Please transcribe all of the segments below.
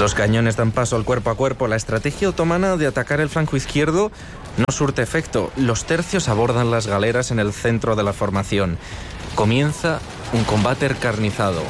Los cañones dan paso al cuerpo a cuerpo. La estrategia otomana de atacar el flanco izquierdo no surte efecto. Los tercios abordan las galeras en el centro de la formación. Comienza un combate encarnizado.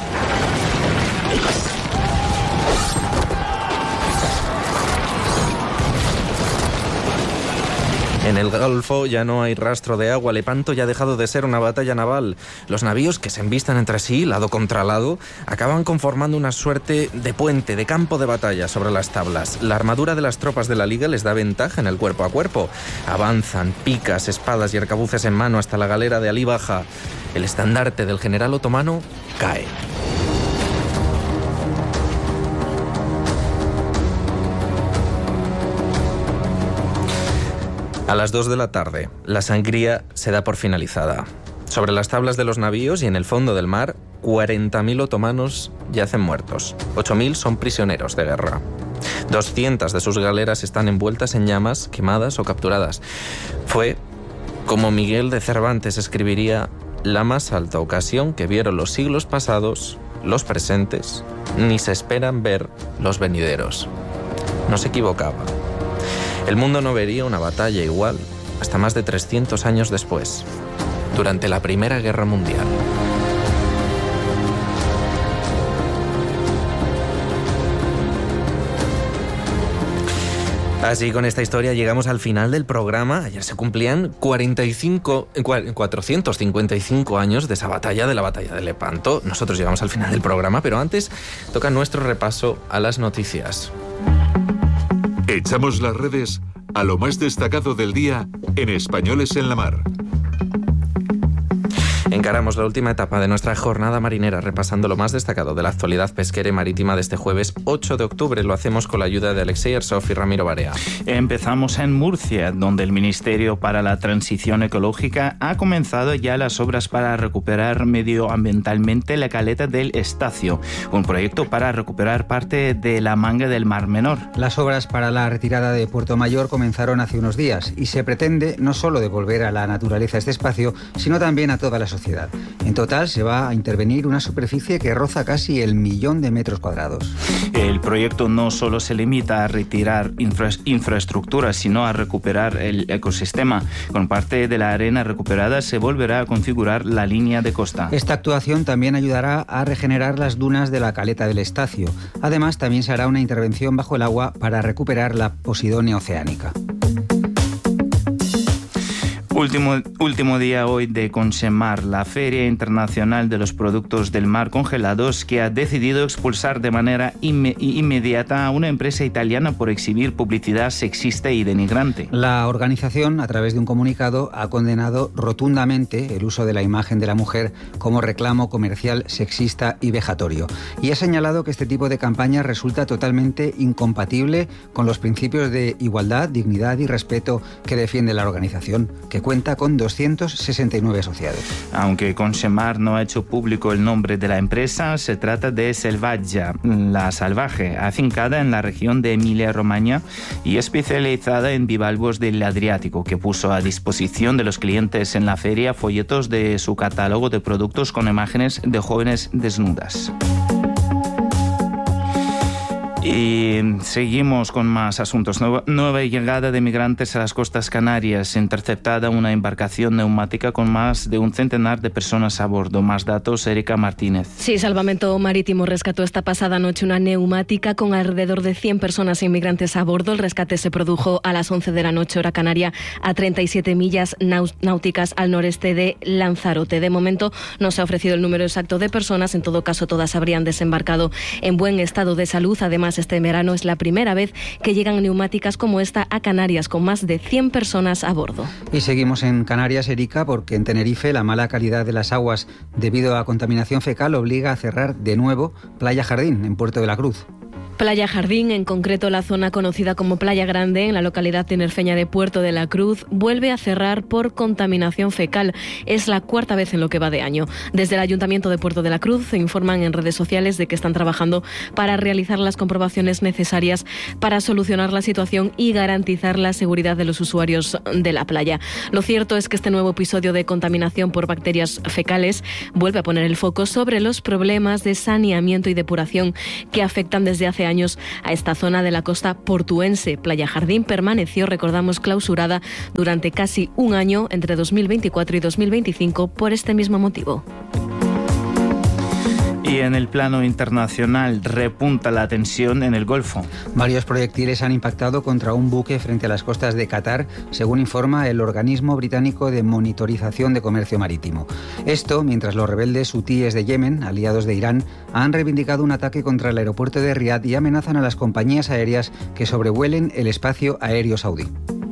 En el Golfo ya no hay rastro de agua. Lepanto ya ha dejado de ser una batalla naval. Los navíos, que se embistan entre sí, lado contra lado, acaban conformando una suerte de puente, de campo de batalla sobre las tablas. La armadura de las tropas de la Liga les da ventaja en el cuerpo a cuerpo. Avanzan, picas, espadas y arcabuces en mano hasta la galera de Alí Baja. El estandarte del general otomano cae. A las 2 de la tarde, la sangría se da por finalizada. Sobre las tablas de los navíos y en el fondo del mar, 40.000 otomanos yacen muertos. 8.000 son prisioneros de guerra. 200 de sus galeras están envueltas en llamas, quemadas o capturadas. Fue, como Miguel de Cervantes escribiría, la más alta ocasión que vieron los siglos pasados, los presentes, ni se esperan ver los venideros. No se equivocaba. El mundo no vería una batalla igual hasta más de 300 años después, durante la Primera Guerra Mundial. Así, con esta historia llegamos al final del programa. Ayer se cumplían 455 años de esa batalla, de la batalla de Lepanto. Nosotros llegamos al final del programa, pero antes toca nuestro repaso a las noticias. Echamos las redes a lo más destacado del día en Españoles en la Mar. Encaramos la última etapa de nuestra jornada marinera repasando lo más destacado de la actualidad pesquera y marítima de este jueves 8 de octubre. Lo hacemos con la ayuda de Alexei Arsov y Ramiro Barea. Empezamos en Murcia, donde el Ministerio para la Transición Ecológica ha comenzado ya las obras para recuperar medioambientalmente la caleta del Estacio, un proyecto para recuperar parte de la manga del Mar Menor. Las obras para la retirada de Puerto Mayor comenzaron hace unos días y se pretende no solo devolver a la naturaleza este espacio, sino también a toda la sociedad. En total se va a intervenir una superficie que roza casi el 1.000.000 de metros cuadrados. El proyecto no solo se limita a retirar infraestructuras, sino a recuperar el ecosistema. Con parte de la arena recuperada se volverá a configurar la línea de costa. Esta actuación también ayudará a regenerar las dunas de la caleta del Estacio. Además, también se hará una intervención bajo el agua para recuperar la Posidonia oceánica. Último día hoy de Consemar, la Feria Internacional de los Productos del Mar Congelados, que ha decidido expulsar de manera inmediata a una empresa italiana por exhibir publicidad sexista y denigrante. La organización, a través de un comunicado, ha condenado rotundamente el uso de la imagen de la mujer como reclamo comercial sexista y vejatorio. Y ha señalado que este tipo de campaña resulta totalmente incompatible con los principios de igualdad, dignidad y respeto que defiende la organización, que cuenta con 269 asociados. Aunque Consemar no ha hecho público el nombre de la empresa, se trata de Selvaggia, la salvaje, afincada en la región de Emilia-Romagna y especializada en bivalvos del Adriático, que puso a disposición de los clientes en la feria folletos de su catálogo de productos con imágenes de jóvenes desnudas. Y seguimos con más asuntos. Nueva llegada de migrantes a las costas canarias. Interceptada una embarcación neumática con más de un centenar de personas a bordo. Más datos, Erika Martínez. Sí, Salvamento Marítimo rescató esta pasada noche una neumática con alrededor de 100 personas inmigrantes a bordo. El rescate se produjo a las 11 de la noche, hora canaria, a 37 millas náuticas al noreste de Lanzarote. De momento no se ha ofrecido el número exacto de personas. En todo caso, todas habrían desembarcado en buen estado de salud. Además, este verano es la primera vez que llegan neumáticas como esta a Canarias, con más de 100 personas a bordo. Y seguimos en Canarias, Erika, porque en Tenerife la mala calidad de las aguas debido a contaminación fecal obliga a cerrar de nuevo Playa Jardín, en Puerto de la Cruz. Playa Jardín, en concreto la zona conocida como Playa Grande, en la localidad tinerfeña de Puerto de la Cruz, vuelve a cerrar por contaminación fecal. Es la cuarta vez en lo que va de año. Desde el Ayuntamiento de Puerto de la Cruz se informan en redes sociales de que están trabajando para realizar las comprobaciones necesarias para solucionar la situación y garantizar la seguridad de los usuarios de la playa. Lo cierto es que este nuevo episodio de contaminación por bacterias fecales vuelve a poner el foco sobre los problemas de saneamiento y depuración que afectan desde hace años años a esta zona de la costa portuense. Playa Jardín permaneció, recordamos, clausurada durante casi un año entre 2024 y 2025 por este mismo motivo. Y en el plano internacional repunta la tensión en el Golfo. Varios proyectiles han impactado contra un buque frente a las costas de Qatar, según informa el organismo británico de monitorización de comercio marítimo. Esto mientras los rebeldes hutíes de Yemen, aliados de Irán, han reivindicado un ataque contra el aeropuerto de Riad y amenazan a las compañías aéreas que sobrevuelen el espacio aéreo saudí.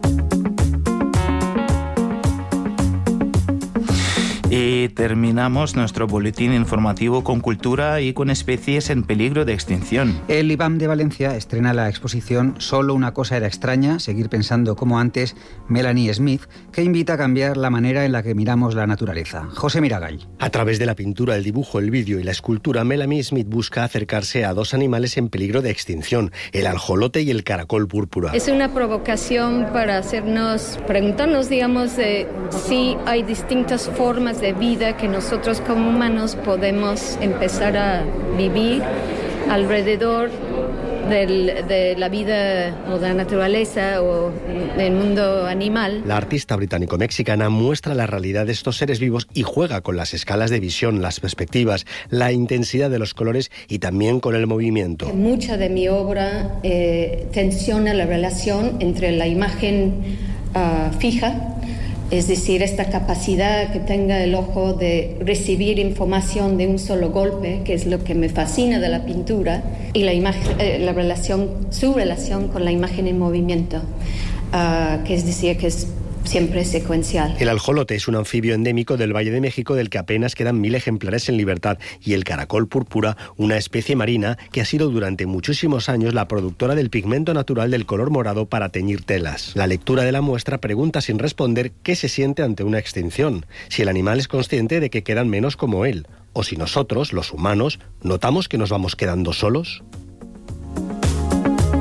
Y terminamos nuestro boletín informativo con cultura y con especies en peligro de extinción. El IBAM de Valencia estrena la exposición Solo una cosa era extraña, seguir pensando como antes, Melanie Smith, que invita a cambiar la manera en la que miramos la naturaleza. José Miragall. A través de la pintura, el dibujo, el vídeo y la escultura, Melanie Smith busca acercarse a dos animales en peligro de extinción, el ajolote y el caracol púrpura. Es una provocación para preguntarnos, digamos, si hay distintas formas de vida que nosotros como humanos podemos empezar a vivir alrededor de la vida o de la naturaleza o del mundo animal. La artista británico-mexicana muestra la realidad de estos seres vivos y juega con las escalas de visión, las perspectivas, la intensidad de los colores y también con el movimiento. Mucha de mi obra tensiona la relación entre la imagen fija, es decir, esta capacidad que tenga el ojo de recibir información de un solo golpe, que es lo que me fascina de la pintura, y la imagen, su relación con la imagen en movimiento, que es decir, que es siempre secuencial. El ajolote es un anfibio endémico del Valle de México del que apenas quedan 1000 ejemplares en libertad, y el caracol púrpura, una especie marina que ha sido durante muchísimos años la productora del pigmento natural del color morado para teñir telas. La lectura de la muestra pregunta sin responder qué se siente ante una extinción, si el animal es consciente de que quedan menos como él, o si nosotros, los humanos, notamos que nos vamos quedando solos.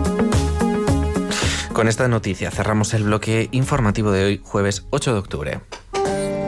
Con esta noticia cerramos el bloque informativo de hoy, jueves 8 de octubre.